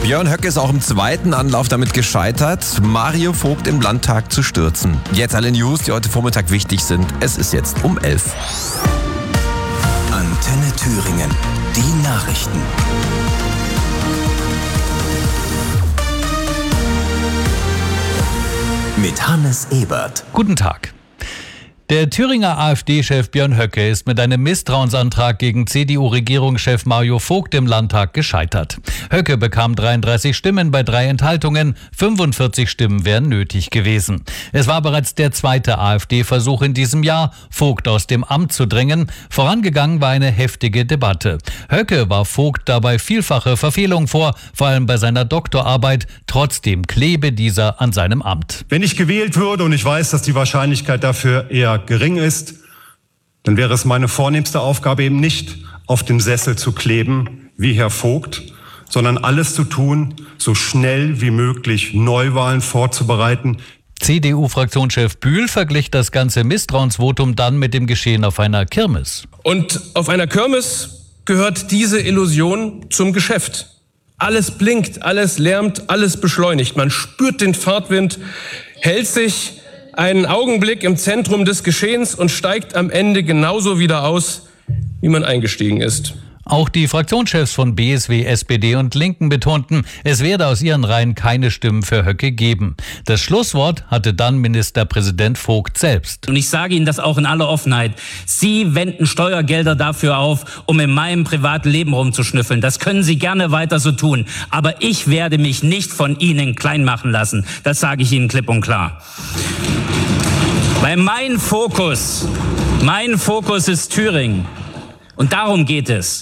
Björn Höcke ist auch im zweiten Anlauf damit gescheitert, Mario Vogt im Landtag zu stürzen. Jetzt alle News, die heute Vormittag wichtig sind. Es ist jetzt um 11. Antenne Thüringen, die Nachrichten. Mit Hannes Ebert. Guten Tag. Der Thüringer AfD-Chef Björn Höcke ist mit einem Misstrauensantrag gegen CDU-Regierungschef Mario Vogt im Landtag gescheitert. Höcke bekam 33 Stimmen bei 3 Enthaltungen, 45 Stimmen wären nötig gewesen. Es war bereits der zweite AfD-Versuch in diesem Jahr, Vogt aus dem Amt zu drängen. Vorangegangen war eine heftige Debatte. Höcke warf Vogt dabei vielfache Verfehlungen vor, vor allem bei seiner Doktorarbeit. Trotzdem klebe dieser an seinem Amt. Wenn ich gewählt würde, und ich weiß, dass die Wahrscheinlichkeit dafür eher gering ist, dann wäre es meine vornehmste Aufgabe eben nicht, auf dem Sessel zu kleben, wie Herr Vogt, sondern alles zu tun, so schnell wie möglich Neuwahlen vorzubereiten. CDU-Fraktionschef Bühl verglich das ganze Misstrauensvotum dann mit dem Geschehen auf einer Kirmes. Und auf einer Kirmes gehört diese Illusion zum Geschäft. Alles blinkt, alles lärmt, alles beschleunigt. Man spürt den Fahrtwind, hält sich einen Augenblick im Zentrum des Geschehens und steigt am Ende genauso wieder aus, wie man eingestiegen ist. Auch die Fraktionschefs von BSW, SPD und Linken betonten, es werde aus ihren Reihen keine Stimmen für Höcke geben. Das Schlusswort hatte dann Ministerpräsident Vogt selbst. Und ich sage Ihnen das auch in aller Offenheit. Sie wenden Steuergelder dafür auf, um in meinem privaten Leben rumzuschnüffeln. Das können Sie gerne weiter so tun. Aber ich werde mich nicht von Ihnen klein machen lassen. Das sage ich Ihnen klipp und klar. Weil mein Fokus ist Thüringen. Und darum geht es.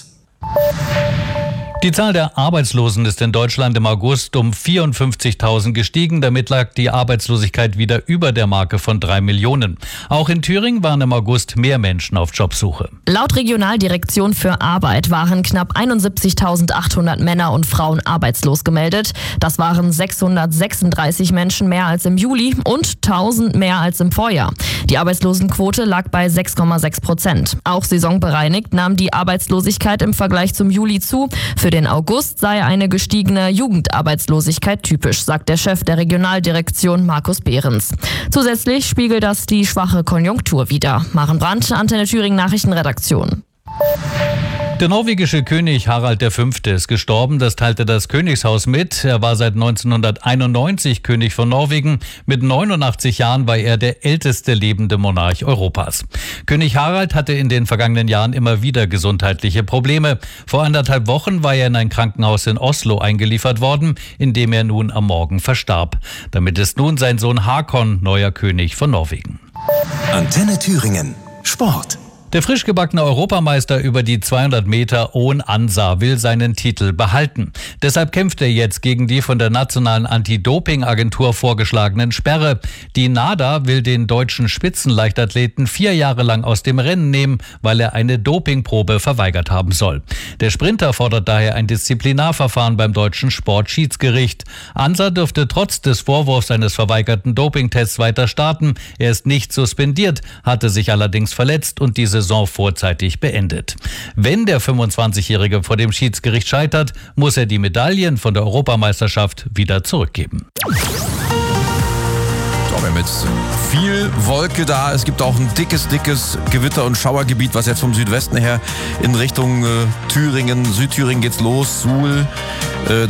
Die Zahl der Arbeitslosen ist in Deutschland im August um 54.000 gestiegen. Damit lag die Arbeitslosigkeit wieder über der Marke von 3 Millionen. Auch in Thüringen waren im August mehr Menschen auf Jobsuche. Laut Regionaldirektion für Arbeit waren knapp 71.800 Männer und Frauen arbeitslos gemeldet. Das waren 636 Menschen mehr als im Juli und 1.000 mehr als im Vorjahr. Die Arbeitslosenquote lag bei 6,6%. Auch saisonbereinigt nahm die Arbeitslosigkeit im Vergleich zum Juli zu. Für den August sei eine gestiegene Jugendarbeitslosigkeit typisch, sagt der Chef der Regionaldirektion Markus Behrens. Zusätzlich spiegelt das die schwache Konjunktur wider. Maren Brandt, Antenne Thüringen Nachrichtenredaktion. Der norwegische König Harald V. ist gestorben, das teilte das Königshaus mit. Er war seit 1991 König von Norwegen. Mit 89 Jahren war er der älteste lebende Monarch Europas. König Harald hatte in den vergangenen Jahren immer wieder gesundheitliche Probleme. Vor 1,5 Wochen war er in ein Krankenhaus in Oslo eingeliefert worden, in dem er nun am Morgen verstarb. Damit ist nun sein Sohn Håkon neuer König von Norwegen. Antenne Thüringen, Sport. Der frisch gebackene Europameister über die 200 Meter Owen Ansa will seinen Titel behalten. Deshalb kämpft er jetzt gegen die von der nationalen Anti-Doping-Agentur vorgeschlagenen Sperre. Die NADA will den deutschen Spitzenleichtathleten 4 Jahre lang aus dem Rennen nehmen, weil er eine Dopingprobe verweigert haben soll. Der Sprinter fordert daher ein Disziplinarverfahren beim deutschen Sportschiedsgericht. Ansa dürfte trotz des Vorwurfs eines verweigerten Dopingtests weiter starten. Er ist nicht suspendiert, hatte sich allerdings verletzt und die Saison vorzeitig beendet. Wenn der 25-Jährige vor dem Schiedsgericht scheitert, muss er die Medaillen von der Europameisterschaft wieder zurückgeben. So, wir haben jetzt viel Wolke da. Es gibt auch ein dickes Gewitter- und Schauergebiet, was jetzt vom Südwesten her in Richtung Thüringen, Südthüringen geht's los, Suhl.